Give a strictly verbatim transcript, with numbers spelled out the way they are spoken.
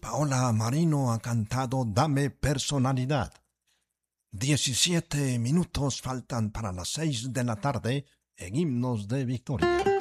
Paola Marino ha cantado Dame Personalidad. Diecisiete minutos faltan para las seis de la tarde en Himnos de Victoria.